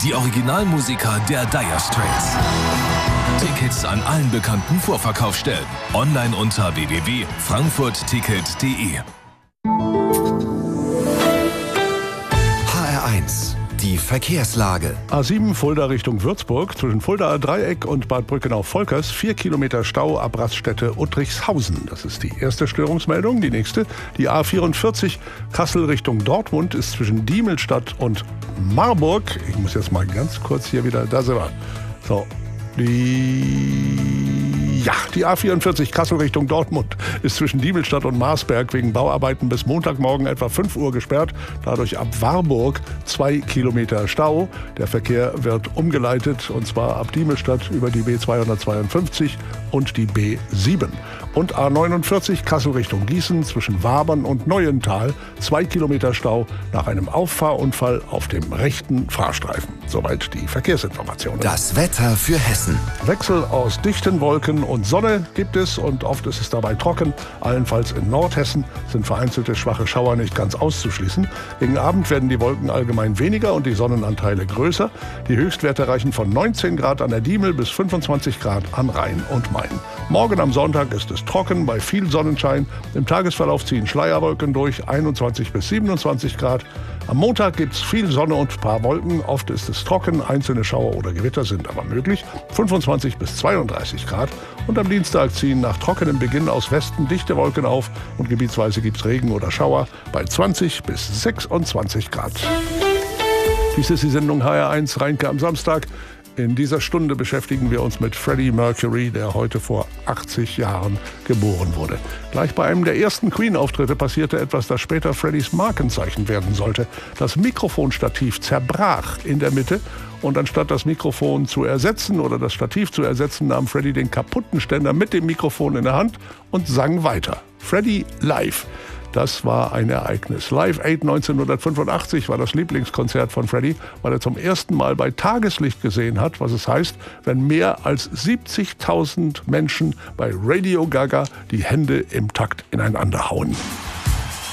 die Originalmusiker der Dire Straits. Tickets an allen bekannten Vorverkaufsstellen. Online unter www.frankfurtticket.de. HR1, die Verkehrslage. A7 Fulda Richtung Würzburg, zwischen Fuldaer Dreieck und Bad Brückenau-Volkers, 4 Kilometer Stau ab Raststätte Uttrichshausen. Das ist die erste Störungsmeldung. Die nächste, die A44 Kassel Richtung Dortmund, ist zwischen Diemelstadt und Marburg. Ich muss jetzt mal ganz kurz hier wieder, da sind wir. So, die A44 Kassel Richtung Dortmund ist zwischen Diemelstadt und Marsberg wegen Bauarbeiten bis Montagmorgen etwa 5 Uhr gesperrt. Dadurch ab Warburg 2 Kilometer Stau. Der Verkehr wird umgeleitet, und zwar ab Diemelstadt über die B252 und die B7. Und A49 Kassel Richtung Gießen zwischen Wabern und Neuental 2 Kilometer Stau nach einem Auffahrunfall auf dem rechten Fahrstreifen. Soweit die Verkehrsinformationen. Das Wetter für Hessen. Wechsel aus dichten Wolken und Sonne gibt es, und oft ist es dabei trocken. Allenfalls in Nordhessen sind vereinzelte schwache Schauer nicht ganz auszuschließen. Gegen Abend werden die Wolken allgemein weniger und die Sonnenanteile größer. Die Höchstwerte reichen von 19 Grad an der Diemel bis 25 Grad an Rhein und Main. Morgen am Sonntag ist es trocken bei viel Sonnenschein. Im Tagesverlauf ziehen Schleierwolken durch, 21 bis 27 Grad. Am Montag gibt es viel Sonne und ein paar Wolken. Oft ist es trocken, einzelne Schauer oder Gewitter sind aber möglich. 25 bis 32 Grad. Und am Dienstag ziehen nach trockenem Beginn aus Westen dichte Wolken auf und gebietsweise gibt es Regen oder Schauer bei 20 bis 26 Grad. Dies ist die Sendung HR1 Rheinke am Samstag. In dieser Stunde beschäftigen wir uns mit Freddie Mercury, der heute vor 80 Jahren geboren wurde. Gleich bei einem der ersten Queen-Auftritte passierte etwas, das später Freddys Markenzeichen werden sollte. Das Mikrofonstativ zerbrach in der Mitte, und anstatt das Mikrofon zu ersetzen oder das Stativ zu ersetzen, nahm Freddie den kaputten Ständer mit dem Mikrofon in der Hand und sang weiter. Freddie live. Das war ein Ereignis. Live Aid 1985 war das Lieblingskonzert von Freddie, weil er zum ersten Mal bei Tageslicht gesehen hat, was es heißt, wenn mehr als 70.000 Menschen bei Radio Gaga die Hände im Takt ineinander hauen.